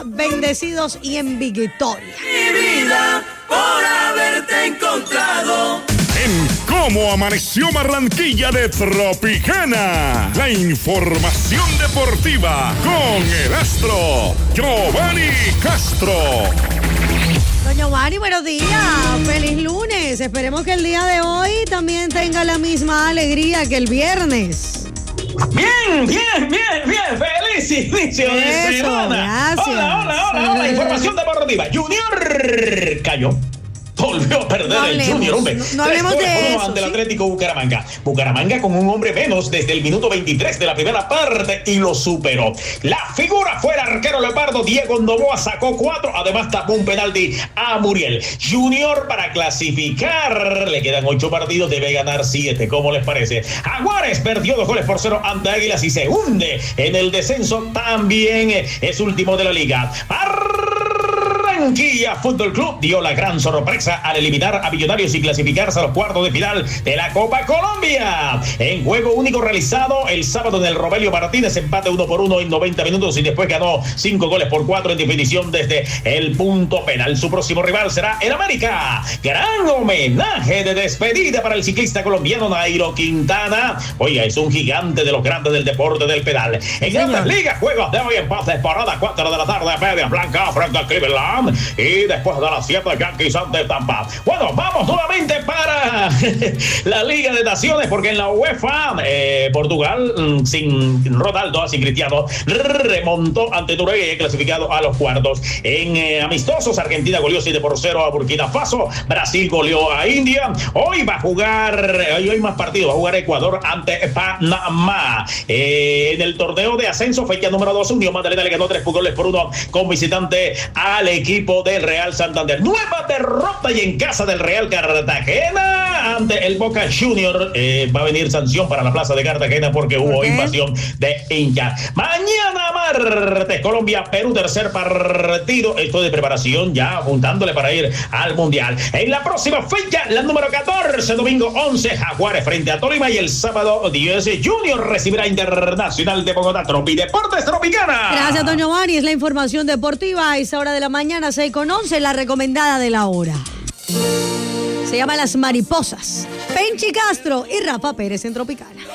bendecidos y en victoria. Mi vida por haberte encontrado. En Cómo Amaneció Barranquilla de Tropicana. La información deportiva con el astro Giovanni Castro. Doña Giovanni, buenos días. Feliz lunes. Esperemos que el día de hoy también tenga la misma alegría que el viernes. Bien. Feliz inicio de semana. Gracias. Hola. Información deportiva. Junior cayó. Volvió a perder el Junior, hombre. No hablemos de eso. Ante el Atlético Bucaramanga. Bucaramanga con un hombre menos desde el minuto 23 de la primera parte y lo superó. La figura fue el arquero leopardo Diego Novoa, sacó 4. Además tapó un penalti a Muriel. Junior para clasificar. Le quedan 8 partidos, debe ganar 7. ¿Cómo les parece? Jaguares perdió 2-0 ante Águilas y se hunde en el descenso. También es último de la liga. Barranquilla Fútbol Club dio la gran sorpresa al eliminar a Millonarios y clasificarse a los cuartos de final de la Copa Colombia. En juego único realizado el sábado en el Rogelio Martínez, empate 1-1 en 90 minutos y después ganó 5-4 en definición desde el punto penal. Su próximo rival será el América. Gran homenaje de despedida para el ciclista colombiano Nairo Quintana. Oiga, es un gigante de los grandes del deporte del pedal. En Grandes Ligas, juegos de hoy en paz, temporada 4 de la tarde, Media Blanca frente a Cleveland. Y después de las 7, Yankees ante Tampa. Bueno, vamos nuevamente para la Liga de Naciones, porque en la UEFA, Portugal, sin Ronaldo, sin Cristiano, remontó ante Turquía y clasificado a los cuartos. En amistosos, Argentina goleó 7-0 a Burkina Faso. Brasil goleó a India. Hoy va a jugar, hoy más partidos, va a jugar Ecuador ante Panamá. En el torneo de ascenso, fecha número 2, Unión Magdalena le ganó 3-1 con visitante al equipo del Real Santander. Nueva derrota y en casa del Real Cartagena ante el Boca Junior. Va a venir sanción para la plaza de Cartagena porque hubo invasión de hinchas. Mañana martes, Colombia-Perú, tercer partido. Esto de preparación ya apuntándole para ir al Mundial. En la próxima fecha, la número 14, domingo 11, Jaguares frente a Tolima y el sábado 10, Junior recibirá Internacional de Bogotá. Tropi Deportes Tropicana. Gracias, Doña Giovanni. Es la información deportiva a esa hora de la mañana, 6:11, la recomendada de la hora. Se llama Las Mariposas. Penchi Castro y Rafa Pérez en Tropicana.